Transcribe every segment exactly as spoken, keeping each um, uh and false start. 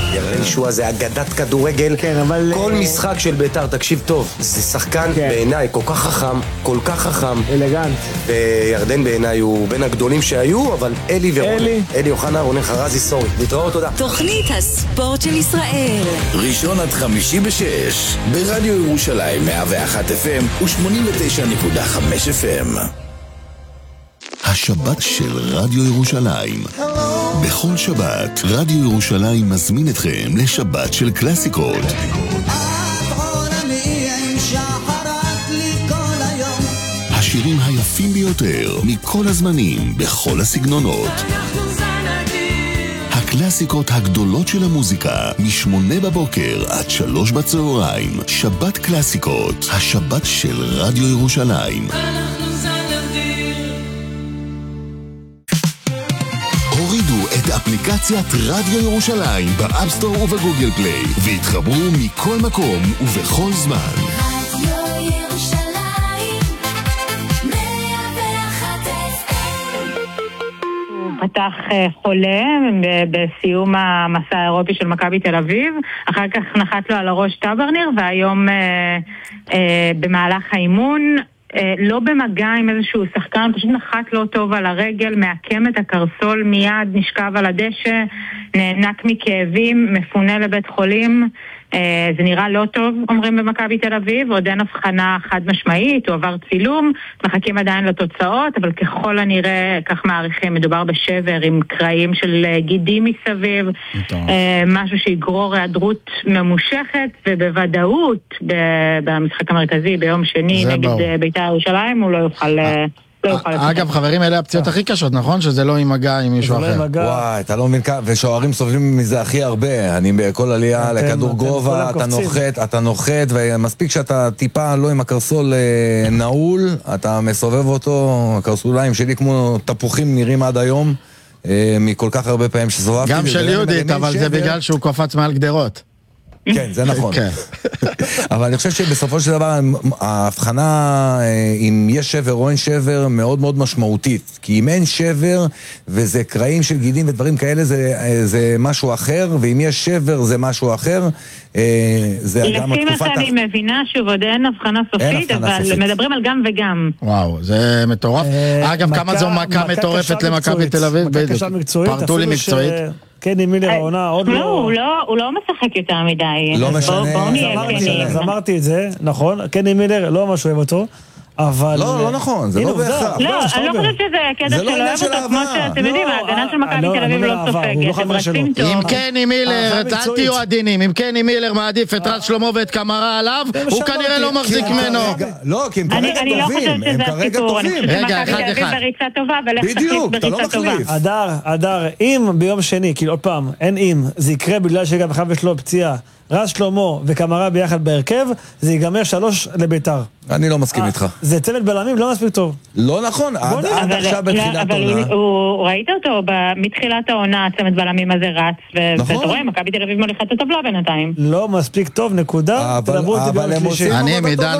ירדן שועה זה אגדת כדורגל. כן, אבל... כל משחק של בית"ר, תקשיב טוב, זה שחקן כן. בעיניי כל כך חכם, כל כך חכם. אלגנט. וירדן בעיניי הוא בין הגדולים שהיו, אבל אלי ורונן. אלי. אלי אוחנה, רונן חרזי, סורי. נתראות, תודה. תוכנית הספורט של ישראל. ראשון עד חמישי בשש, ברדיו ירושלים מאה ואחת אף אם ו-שמונים ותשע נקודה חמש אף אם. השבת של רדיו ירושלים. בכל שבת, רדיו ירושלים מזמין אתכם לשבת של קלאסיקות. השירים היפים ביותר מכל הזמנים, בכל הסגנונות. הקלאסיקות הגדולות של המוזיקה, משמונה בבוקר עד שלוש בצהריים. שבת קלאסיקות, השבת של רדיו ירושלים. הורידו את אפליקציית רדיו ירושלים באפסטור ובגוגל פליי והתחברו מכל מקום ובכל זמן. רדיו ירושלים מאה ואחת אף אם. הוא פתח חולה בסיום המסע האירופי של מכבי תל אביב, אחר כך נחת לו על הראש טאברניר, והיום במהלך האימון לא במגע עם איזשהו שחקן, פשוט נחת לא טוב על הרגל, מעקם את הקרסול מיד, נשכב על הדשא, נענק מכאבים, מפונה לבית חולים. זה נראה לא טוב, אומרים במכבי תל אביב, עוד אין הבחנה חד משמעית, הוא עבר צילום, מחכים עדיין לתוצאות, אבל ככל הנראה, כך מעריכים, מדובר בשבר עם קרעים של גידים מסביב, משהו שיגרור היעדרות ממושכת, ובוודאות במשחק המרכזי ביום שני נגד בית"ר ירושלים, הוא לא יוכל... אגב, חברים, אלה הפציעות הכי קשות, נכון? שזה לא עם מגע עם מישהו אחר. וואי, אתה לא מבין כמה, ושוערים סובלים מזה הכי הרבה. אני בכל עלייה לכדור גובה, אתה נוחת, אתה נוחת, ומספיק שאתה טיפה לא עם הקרסול נעול, אתה מסובב אותו, הקרסוליים שלי כמו תפוחים נראים עד היום, מכל כך הרבה פעמים שסובבתי. גם של יהודית, אבל זה בגלל שהוא קופץ מעל גדרות. כן, זה נכון. אבל אני חושב שבסופו של דבר ההבחנה אם יש שבר או אין שבר מאוד מאוד משמעותית, כי אם אין שבר וזה קרעים של גידים ודברים כאלה זה משהו אחר, ואם יש שבר זה משהו אחר. לפי מה שאני מבינה, שוב עוד אין הבחנה סופית, אבל מדברים על גם וגם. וואו, זה מטורף. אגב, כמה זו מכה מטורפת למכבי תל אביב? פרטו לי מקצועית. קני מילר העונה עוד לא... הוא לא משחק יותר מדי. לא משנה. אז אמרתי את זה, נכון, קני מילר לא ממש אוהב אותו, אבל... לא, לא נכון, זה לא בהכרח. לא, אני לא חושבת שזה קטע שלא אוהב אותו, כמו שאתם יודעים, ההגנה של מכבי תל אביב לא סופגת, הם רצים טוב. אם קני מילר, אל תהיו עדינים, אם קני מילר מעדיף את רז שלמה ואת קמרה עליו, הוא כנראה לא מחזיק ממנו. לא, כי הם כרגע טובים, הם כרגע טובים. רגע, אחד אחד. בריצה טובה, ולך בדיוק, אתה לא מחליף. אדר, אדר, אם ביום שני, כאילו עוד פעם, אין אם, זה יקרה בגלל שגם בכלל יש לו פציעה, רז שלמה וקמרה ביחד בהרכב, זה ייגמר שלוש לביתר. אני לא מסכים איתך. זה צוות בלמים לא מספיק טוב. לא נכון, עד עכשיו בתחילת העונה. אבל ראית אותו מתחילת העונה, צוות בלמים הזה רץ, ואתה רואה, מכבי תל אביב מוליכה את הטבלה בינתיים. לא מספיק טוב, נקודה. אני עם עידן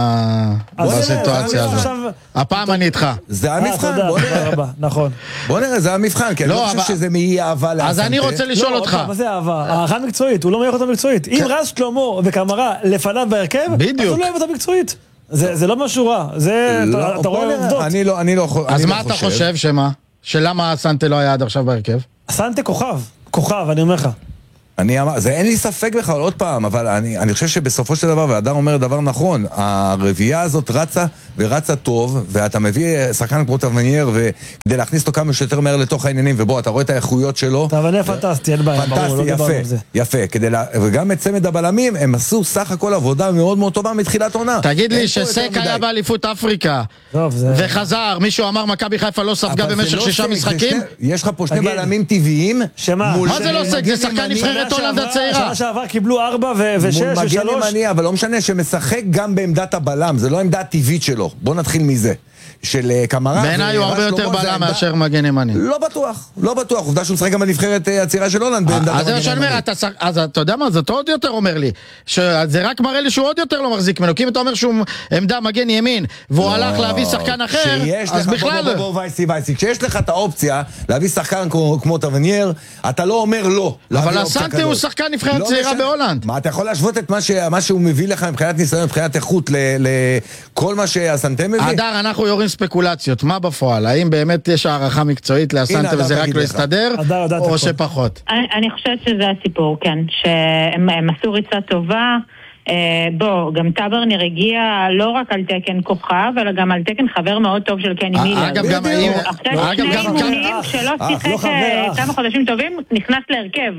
בסיטואציה הזו. הפעם אני איתך. זה המבחן, בוא נראה. נכון. בוא נראה, זה המבחן, כי אני לא חושב שזה מאי אהבה לאסנטה. אז אני רוצה לשאול אותך. מה זה אהבה? הערכה מקצועית, הוא לא מייך אותה מקצועית. אם רז שלמה וקמרה לפניו בהרכב, אז הוא לא אוהב אותה מקצועית. זה לא משהו רע, זה, אתה רואה עובדות. אני לא, אני לא, אז מה אתה חושב, שמה? שלמה סנטה לא היה עד עכשיו בהרכב? סנטה כוכב, כוכב, אני אומר לך. אני אמר, זה אין לי ספק בכלל, עוד פעם, אבל אני, אני חושב שבסופו של דבר, והדר אומר דבר נכון, הרביעייה הזאת רצה ורצה טוב, ואתה מביא שחקן כמו טאברניר, וכדי להכניס אותו כמה שיותר מהר לתוך העניינים, ובוא, אתה רואה את האיכויות שלו. טאברניר פנטסטי, אין בעיה, פנטסטי, יפה, יפה, כדי לה... וגם את צמד הבלמים, הם עשו סך הכל עבודה מאוד מאוד טובה מתחילת עונה. תגיד לי שסק היה באליפות אפריקה, וחזר, מישהו אמר מכבי חיפה לא ספגה במשך שישה משחקים? יש לך פה שני בלמים טבעיים. מה זה לא סק? זה שחקן נבחרת הולנד הצעירה. שנה שעבר קיבלו ארבע ושש ושלוש. מגן ימני, אבל לא משנה שמשחק גם בעמדת הבלם, זה לא עמדה טבעית שלו. בוא נתחיל מזה. של קמרה. בעיניי הוא הרבה יותר בלם מאשר מגן ימני. לא בטוח, לא בטוח. עובדה שהוא משחק גם בנבחרת הצעירה של הולנד. אז זה שאני אומר, אז אתה יודע מה, זה עוד יותר אומר לי, שזה רק מראה לי שהוא עוד יותר לא מחזיק ממנו, כי אם אתה אומר שהוא עמדה מגן ימין, והוא הלך להביא שחקן אחר, אז בכלל... כשיש לך את האופציה להביא שחקן כמו טוורנייר, אתה לא אומר לא. אבל הסנטה הוא שחקן נבחרת צעירה בהולנד. מה, אתה יכול להשוות את מה שהוא מביא לך מבחינת ניסיון, מבחינת איכות לכל מה שהסנטה מביא? אדר, אנחנו יורים ספקולציות, מה בפועל? האם באמת יש הערכה מקצועית להסנטה וזה רק לא יסתדר, או שפחות? אני חושבת שזה הסיפור, כן, שהם עשו ריצה טובה. בוא, גם טאברנר הגיע לא רק על תקן כוכב, אלא גם על תקן חבר מאוד טוב של קני מילר. אגב, גם... אחרי שני אימונים שלא שיחק כמה חודשים טובים, נכנס להרכב.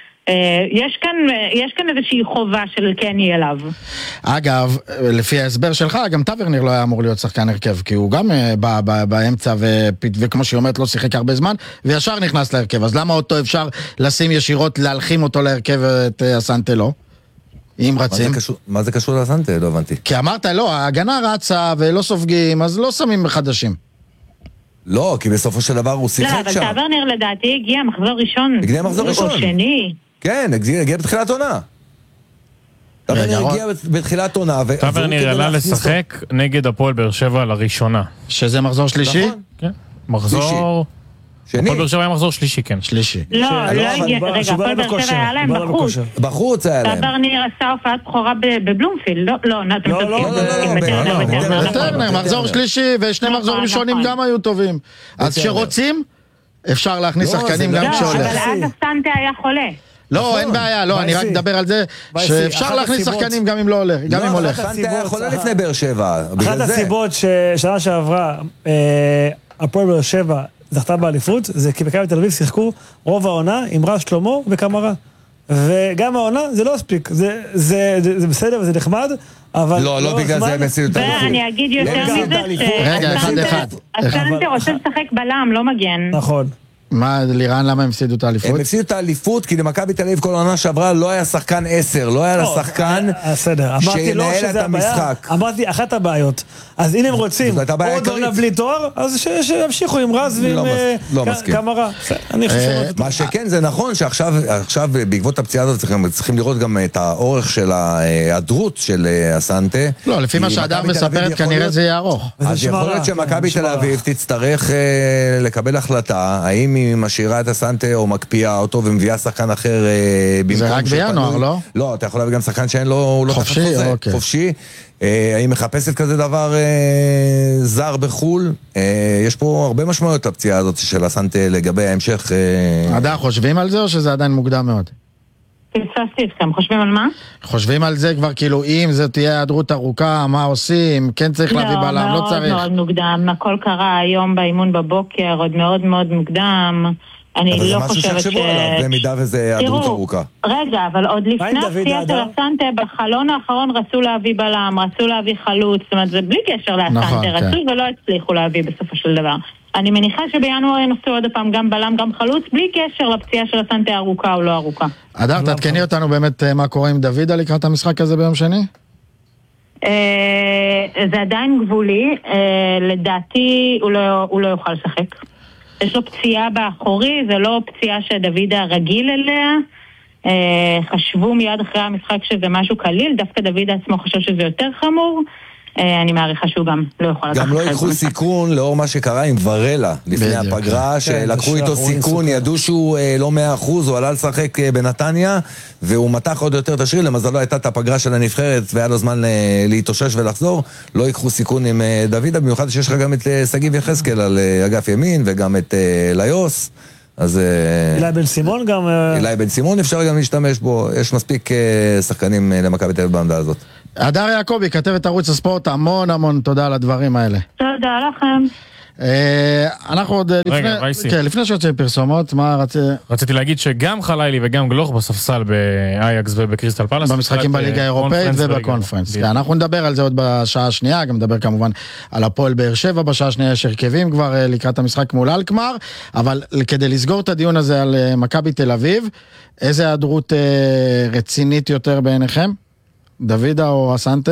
יש כאן, יש כאן איזושהי חובה של קני אליו. אגב, לפי ההסבר שלך, גם טאברנר לא היה אמור להיות שחקן הרכב, כי הוא גם בא באמצע, וכמו שהיא אומרת, לא שיחק הרבה זמן, וישר נכנס להרכב. אז למה אותו אפשר לשים ישירות, להלחים אותו להרכב את הסנטה לא? אם רצים. מה זה קשור לסנטה? לא הבנתי. כי אמרת, לא, ההגנה רצה ולא סופגים, אז לא שמים חדשים. לא, כי בסופו של דבר הוא שיחק שם. לא, אבל טאברנר לדעתי הגיע מחזור ראשון. הגיע מחזור ראשון. או שני. כן, הגיע בתחילת עונה. טאברנר הגיע בתחילת עונה. טאברנר עלה לשחק נגד הפועל באר שבע לראשונה. שזה מחזור שלישי? כן. מחזור... הפועל באר שבע היה מחזור שלישי, כן. שלישי. לא, לא הגיע, רגע, הפועל באר שבע היה להם בחוץ. בחוץ היה להם. טאברנר עשה הופעת בכורה בבלומפילד, לא, נתן לא, לא, לא, בטרנר, מחזור שלישי ושני מחזורים ראשונים גם היו טובים. אז שרוצים, אפשר להכניס שחקנים גם כשהולך. אבל אז הסנטה היה חולה. לא, אין בעיה, לא, אני רק מדבר על זה שאפשר להכניס שחקנים גם אם לא הולך, גם אם הולך. הסנטה היה חולה לפני באר שבע. אחת הסיבות ששנה שעברה הפועל באר שבע זכתה באליפות, זה כי מכבי תל אביב שיחקו רוב העונה עם רז שלמה וקמרה. וגם העונה זה לא הספיק, זה, זה, זה, זה בסדר וזה נחמד, אבל לא, לא בגלל זה הם הפסידו את האליפות. ואני אגיד יותר מזה, רגע, אחד אחד. הסנטה רוצה לשחק בלם, לא מגן. נכון. מה, לירן, למה הם הפסידו את האליפות? הם הפסידו את האליפות כי למכבי תל אביב כל העונה שעברה לא היה שחקן עשר, לא היה לה שחקן שינהל את המשחק. אמרתי, אחת הבעיות. אז אם הם רוצים עוד עונה בלי תואר, אז שימשיכו עם רז ועם קמרה. מה שכן, זה נכון שעכשיו בעקבות הפציעה הזאת צריכים לראות גם את האורך של ההיעדרות של הסנטה. לא, לפי מה שהדר מספרת, כנראה זה יהיה ארוך. אז יכול להיות שמכבי תל אביב תצטרך לקבל החלטה, האם היא משאירה את הסנטה או מקפיאה אותו ומביאה שחקן אחר במקום. זה רק בינואר, לא? לא, אתה יכול להביא גם שחקן שאין לו חופשי, אוקיי. חופשי. האם מחפשת כזה דבר זר בחול? יש פה הרבה משמעויות לפציעה הזאת של הסנטה לגבי ההמשך. עדיין חושבים על זה או שזה עדיין מוקדם מאוד? פספסתי אתכם, חושבים על מה? חושבים על זה כבר כאילו אם זה תהיה היעדרות ארוכה, מה עושים? כן צריך להביא בלם, לא צריך. לא, מאוד מאוד מוקדם, הכל קרה היום באימון בבוקר, עוד מאוד מאוד מוקדם. אני לא חושבת ש... אבל זה משהו שחשבו עליו, במידה וזה היעדרות ארוכה. רגע, אבל עוד לפני הפציעה של הסנטה, בחלון האחרון רצו להביא בלם, רצו להביא חלוץ, זאת אומרת, זה בלי קשר להסנטה, רצו ולא הצליחו להביא בסופו של דבר. אני מניחה שבינואר ינסו עוד פעם גם בלם, גם חלוץ, בלי קשר לפציעה של הסנטה ארוכה או לא ארוכה. אדר, תעדכני אותנו באמת מה קורה עם דוידה לקראת המשחק הזה ביום שני? זה עדיין גבולי, לדעתי הוא לא יוכל לשחק. יש לו פציעה באחורי, זה לא פציעה שדוידה רגיל אליה. חשבו מיד אחרי המשחק שזה משהו קליל, דווקא דוידה עצמו חושב שזה יותר חמור. אני מעריכה שהוא גם לא יכול לקחת. גם לא יקחו סיכון לאור מה שקרה עם ורלה לפני הפגרה, שלקחו איתו סיכון, ידעו שהוא לא מאה אחוז, הוא עלה לשחק בנתניה, והוא מתח עוד יותר תשריר, למזלו הייתה את הפגרה של הנבחרת, והיה לו זמן להתאושש ולחזור, לא ייקחו סיכון עם דוידה, במיוחד שיש לך גם את סגיב יחזקאל על אגף ימין, וגם את ליוס. אז אילי בן סימון גם... אילי בן סימון אפשר גם להשתמש בו, יש מספיק שחקנים למכבי תל אביב בעמדה הזאת. הדר יעקבי, כתבת ערוץ הספורט, המון המון תודה על הדברים האלה. תודה לכם. אנחנו עוד לפני שיוצאים פרסומות, מה רציתי... רציתי להגיד שגם חלילי וגם גלוך בספסל באייקס ובקריסטל פלאס. במשחקים בליגה האירופאית ובקונפרנס. אנחנו נדבר על זה עוד בשעה השנייה, גם נדבר כמובן על הפועל באר שבע, בשעה השנייה יש הרכבים כבר לקראת המשחק מול אלקמר, אבל כדי לסגור את הדיון הזה על מכבי תל אביב, איזה היעדרות רצינית יותר בעיניכם? דוידה או הסנטה?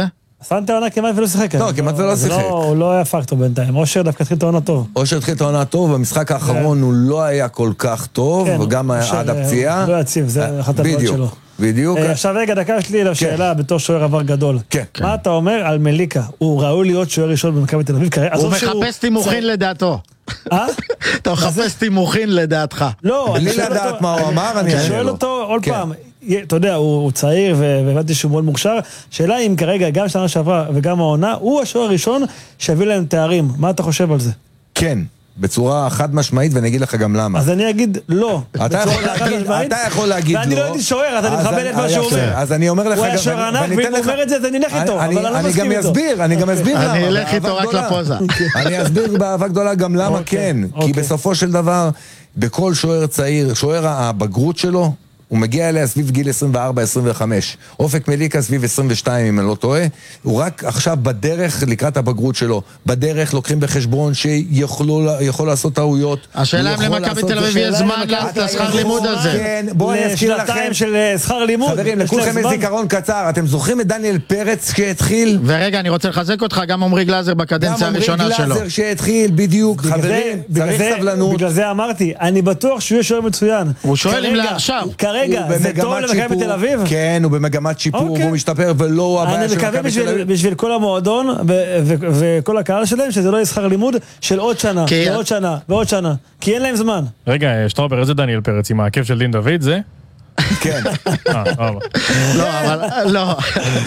סנטה עונה כמעט ולא שיחק. לא, כמעט ולא שיחק. הוא לא היה פקטור בינתיים. אושר דווקא התחיל את העונה טוב. אושר התחיל את העונה טוב, במשחק האחרון הוא לא היה כל כך טוב, וגם עד הפציעה. לא יציב, זה אחת הבעיות שלו. בדיוק. עכשיו רגע, דקה שלי לשאלה בתור שוער עבר גדול. מה אתה אומר על מליקה? הוא ראוי להיות שוער ראשון במכבי תל אביב? הוא מחפש תימוכין לדעתו. אה? אתה מחפש תימוכין לדעתך. לא, בלי לדעת מה הוא אמר, אני שואל אותו עוד פעם. אתה יודע, הוא צעיר והבנתי שהוא מאוד מוכשר. שאלה אם כרגע, גם שנה שעברה וגם העונה, הוא השוער הראשון שהביא להם תארים. מה אתה חושב על זה? כן. בצורה חד משמעית, ואני אגיד לך גם למה. אז אני אגיד לא. אתה יכול להגיד לא. ואני לא הייתי שוער, אז אני מכבד את מה שהוא אומר. אז אני אומר לך... הוא היה שוער ענק, ואם הוא אומר את זה, אז אני אלך איתו, אבל אני לא מסכים איתו. אני גם אסביר למה. אני אלך איתו רק לפוזה. אני אסביר באהבה גדולה גם למה כן. כי בסופו של דבר, בכל שוער צעיר, שוער הבגרות שלו, הוא מגיע אליה סביב גיל עשרים וארבע עשרים וחמש. אופק מליקה סביב עשרים ושתיים, אם אני לא טועה. הוא רק עכשיו בדרך לקראת הבגרות שלו. בדרך לוקחים בחשבון שיכול לעשות טעויות. השאלה אם למכבי תל אביב יש זמן לשכר לימוד הזה. כן, בואו אני אזכיר לכם. לשנתיים של שכר לימוד. חברים, לכולכם יש זיכרון קצר. אתם זוכרים את דניאל פרץ שהתחיל? ורגע, אני רוצה לחזק אותך, גם עמרי גלאזר בקדנציה הראשונה שלו. גם עמרי גלאזר שהתחיל, בדיוק. חברים, צריך סבלנות. בגלל זה אמרתי, אני בטוח שהוא יהיה שוער מצוין. הוא שואל אם לעכשיו. רגע, זה טוב למכבי בתל אביב? כן, הוא במגמת שיפור, והוא משתפר, ולא הבעיה של מכבי בתל אביב. אני מקווה בשביל כל המועדון וכל הקהל שלהם, שזה לא יהיה שכר לימוד של עוד שנה, ועוד שנה, ועוד שנה, כי אין להם זמן. רגע, שטראובר, איזה דניאל פרץ עם העקב של דין דוד, זה? כן. לא, אבל, לא.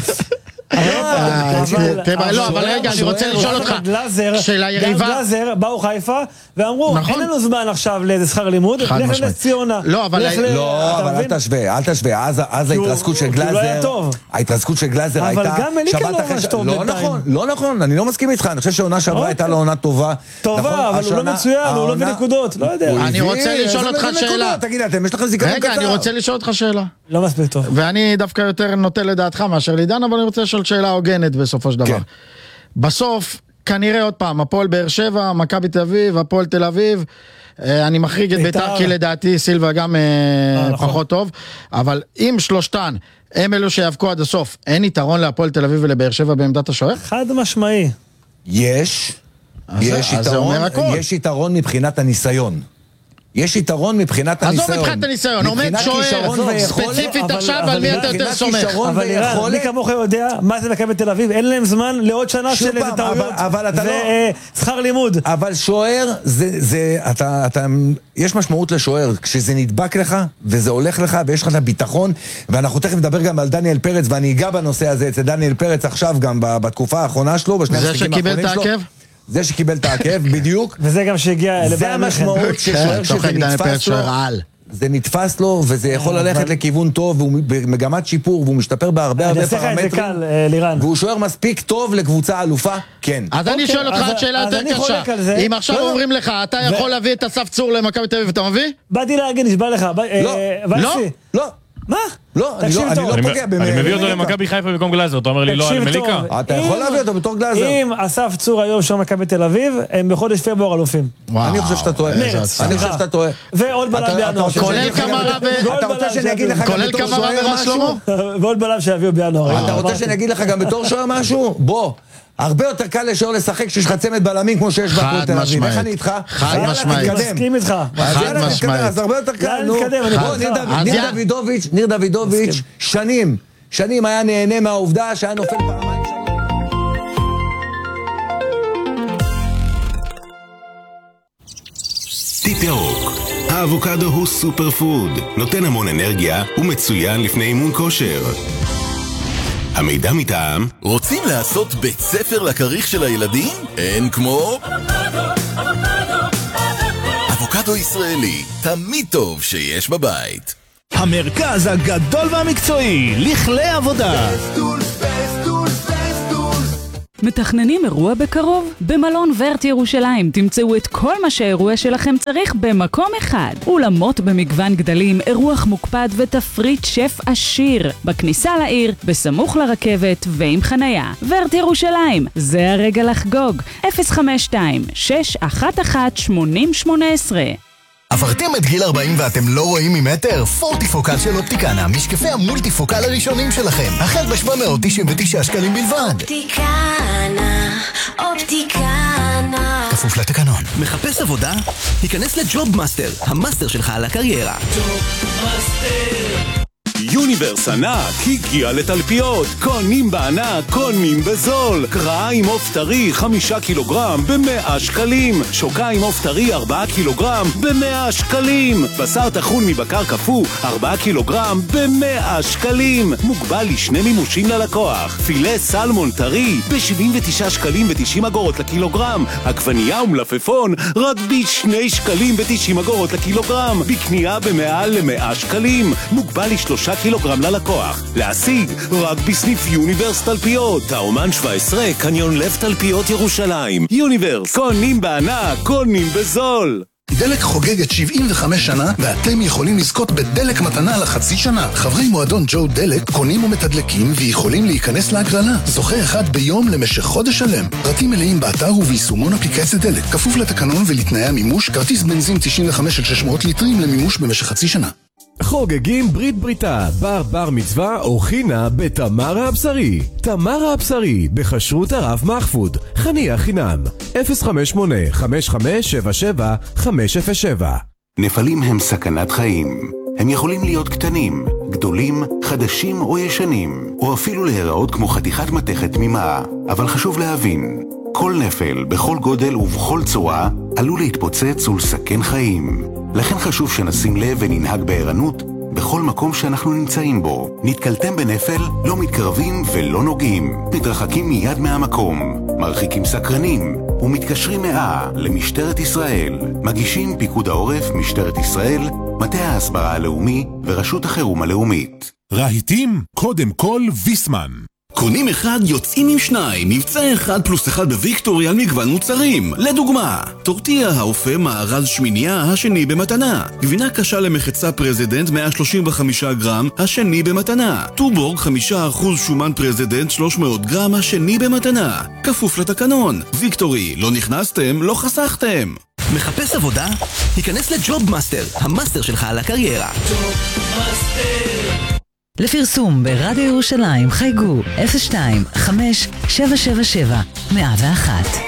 לא, אבל רגע, אני רוצה לשאול אותך, של היריבה... גם גלאזר, באו חיפה, ואמרו, אין לנו זמן עכשיו לאיזה שכר לימוד, לך לנס ציונה. לא, אבל אל תשווה, אל תשווה, אז ההתרסקות של גלאזר, ההתרסקות של גלאזר הייתה... אבל גם מליקה לא ממש טוב בינתיים. לא נכון, לא נכון, אני לא מסכים איתך, אני חושב שהעונה שעברה הייתה לו עונה טובה. טובה, אבל הוא לא מצוין, הוא לא מביא נקודות, לא יודע. אני רוצה לשאול אותך שאלה. תגיד, אתם, יש לכם זיכרון קצר. רגע, אני רוצה לשאול אותך שאלה. לא מספיק טוב. ואני דווקא יותר נוטה לדעתך מאשר לידן, אבל אני רוצה לשאול שאלה הוגנת בסופו של דבר. בסוף, כנראה עוד פעם, הפועל באר שבע, מכבי תל אביב, הפועל תל אביב, אני מחריג את בית"ר כי לדעתי סילבה גם פחות טוב, אבל אם שלושתן הם אלו שיאבקו עד הסוף, אין יתרון להפועל תל אביב ולבאר שבע בעמדת השוער? חד משמעי. יש, יש יתרון, יש יתרון מבחינת הניסיון. יש יתרון מבחינת הניסיון. עזוב מבחינת הניסיון, עומד שוער ספציפית עכשיו, על מי אתה יותר סומך? אבל אירן, מי כמוך יודע מה זה מכבי תל אביב, אין להם זמן לעוד שנה של איזה טעויות ושכר לימוד. אבל שוער, יש משמעות לשוער, כשזה נדבק לך וזה הולך לך ויש לך את הביטחון, ואנחנו תכף נדבר גם על דניאל פרץ, ואני אגע בנושא הזה אצל דניאל פרץ עכשיו גם בתקופה האחרונה שלו, בשני המשחקים האחרונים שלו. זה שקיבל את העקב, בדיוק. וזה גם שהגיע... זה המשמעות ששוער שזה נתפס לו. זה נתפס לו, וזה יכול ללכת לכיוון טוב, והוא במגמת שיפור, והוא משתפר בהרבה הרבה פרמטרים. והוא שוער מספיק טוב לקבוצה אלופה, כן. אז אני שואל אותך עד שאלה יותר קשה. אם עכשיו אומרים לך, אתה יכול להביא את אסף צור למכבי תל אביב, אתה מביא? באתי להגיד, נשבע לך. לא, לא, לא. מה? לא, אני לא פוגע במליקה. אני מביא אותו למכבי חיפה במקום גלאזר, אתה אומר לי לא על מליקה? אתה יכול להביא אותו בתור גלאזר. אם אסף צור היום שם מכבי תל אביב, הם בחודש פברואר אלופים. אני חושב שאתה טועה. אני חושב שאתה טועה. ועוד בלם בינואר. כולל קמרה ו... אתה רוצה שאני אגיד לך גם בתור שוער משהו? ועוד בלם שיביאו בינואר. אתה רוצה שאני אגיד לך גם בתור שוער משהו? בוא. הרבה יותר קל לשוער לשחק כשיש לך צמד בלמים כמו שיש בהפועל תל אביב. איך אני איתך? חד משמעית. מסכים איתך. חד משמעית. אז הרבה יותר קל. ניר דוידוביץ', ניר דוידוביץ', שנים, שנים היה נהנה מהעובדה שהיה נופל פעמיים. טיפ ירוק. האבוקדו הוא סופר פוד, נותן המון אנרגיה ומצוין לפני אימון כושר. המידע מטעם, רוצים לעשות בית ספר לכריך של הילדים? אין כמו אבוקדו ישראלי, תמיד טוב שיש בבית. המרכז הגדול והמקצועי, לכלי עבודה. מתכננים אירוע בקרוב? במלון ורט ירושלים תמצאו את כל מה שהאירוע שלכם צריך במקום אחד. אולמות במגוון גדלים, אירוח מוקפד ותפריט שף עשיר. בכניסה לעיר, בסמוך לרכבת ועם חנייה. ורט ירושלים, זה הרגע לחגוג. אפס חמש שתיים שש אחת אחת שמונים שמונה עשרה. עברתם את גיל ארבעים ואתם לא רואים ממטר? פורטיפוקל של אופטיקנה, משקפי המולטיפוקל הראשונים שלכם. החל ב-שבע מאות תשעים ותשע שקלים בלבד. אופטיקנה, אופטיקנה. כפוף לתקנון. מחפש עבודה? היכנס לג'וב מאסטר, המאסטר שלך על הקריירה. ג'וב מאסטר. יוניברס ענק הגיע לתלפיות, קונים בענק, קונים בזול. קראה עם עוף טרי חמישה קילוגרם במאה שקלים, שוקה עם עוף טרי ארבעה קילוגרם במאה שקלים, בשר טחון מבקר קפוא ארבעה קילוגרם במאה שקלים, מוגבל לשני מימושים ללקוח. פילה סלמון טרי ב-שבעים ותשעה שקלים ו-תשעים אגורות לקילוגרם, עגבנייה ומלפפון רק ב-שני שקלים ו-תשעים אגורות לקילוגרם, בקנייה במעל ל-מאה שקלים, מוגבל לשלושה קילוגרם ללקוח. להשיג רק בסניף יוניברס תלפיות, האומן שבע עשרה, קניון לב תלפיות ירושלים. יוניברס, קונים בענק, קונים בזול. דלק חוגגת שבעים וחמש שנה ואתם יכולים לזכות בדלק מתנה לחצי שנה. חברי מועדון ג'ו דלק קונים ומתדלקים ויכולים להיכנס להגרלה. זוכה אחד ביום למשך חודש שלם. פרטים מלאים באתר וביישומון אפליקציית דלק. כפוף לתקנון ולתנאי המימוש. כרטיס בנזין תשעים וחמש של שש מאות ליטרים למימוש במשך חצי שנה. חוגגים ברית בריתה, בר בר מצווה או חינה בתמרה הבשרי. תמרה הבשרי, בכשרות הרב מחפוד, חניה חינם, אפס חמש שמונה חמש חמש שבע שבע חמש אפס שבע. נפלים הם סכנת חיים. הם יכולים להיות קטנים, גדולים, חדשים או ישנים, או אפילו להיראות כמו חתיכת מתכת תמימה. אבל חשוב להבין, כל נפל, בכל גודל ובכל צורה, עלול להתפוצץ ולסכן חיים. לכן חשוב שנשים לב וננהג בערנות בכל מקום שאנחנו נמצאים בו. נתקלתם בנפל, לא מתקרבים ולא נוגעים. מתרחקים מיד מהמקום, מרחיקים סקרנים, ומתקשרים מאה למשטרת ישראל. מגישים פיקוד העורף, משטרת ישראל, מטה ההסברה הלאומי ורשות החירום הלאומית. רהיטים, קודם כל ויסמן. קונים אחד, יוצאים עם שניים. מבצע אחד פלוס אחד בוויקטורי על מגוון מוצרים. לדוגמה, טורטיה האופה מארז שמינייה, השני במתנה. גבינה קשה למחצה פרזידנט מאה שלושים וחמישה גרם, השני במתנה. טובורג חמישה אחוז שומן פרזידנט שלוש מאות גרם, השני במתנה. כפוף לתקנון. ויקטורי, לא נכנסתם, לא חסכתם. מחפש עבודה? היכנס לג'וב מאסטר, המאסטר שלך על הקריירה. ג'וב מאסטר. לפרסום ברדיו ירושלים חייגו אפס שתיים חמש שבע שבע שבע מאה ואחת.